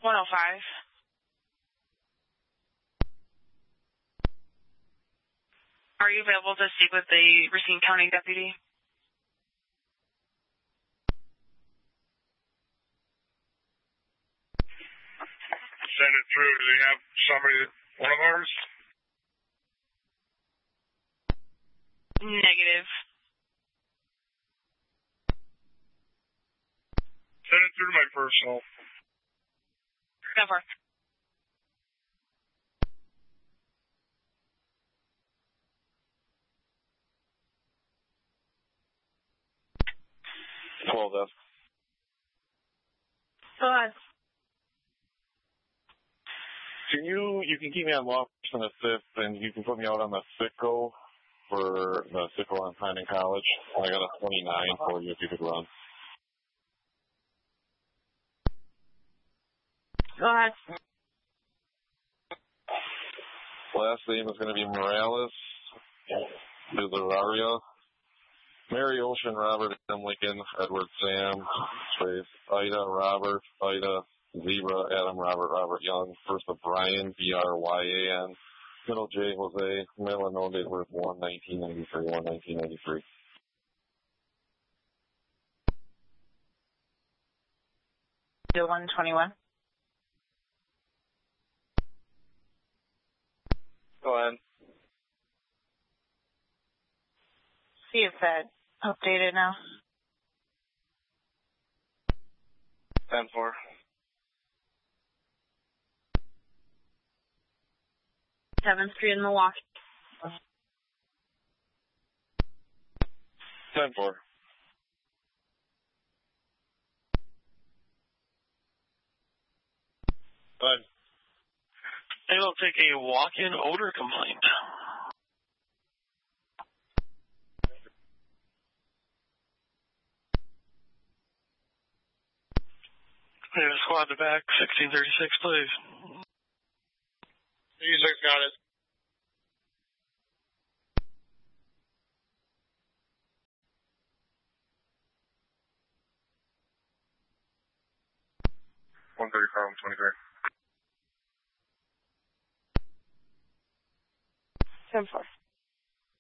105. Are you available to speak with the Racine County deputy? Send it through. Do they have somebody, one of ours? Negative. Send it through to my personal. Never. Desk. Go ahead. You can keep me on law enforcement assist, and you can put me out on the sicko for the sicko on Pine College. I got a 29 for you if you could run. Go ahead. Last name is going to be Morales, Vizararia, Mary Ocean, Robert M. Lincoln, Edward Sam, space, Ida, Robert, Ida, Zebra, Adam, Robert, Robert Young, first of Brian, B-R-Y-A-N, middle J, Jose, middle and no date birth 1-1993, 1-1993. Do 121. Go ahead. See if that updated now. 10-4. 7th Street in Milwaukee. 10-4. Good. They will take a walk-in odor complaint. We have a squad to back, 1636, please. 36 got it. One 23. 10-4.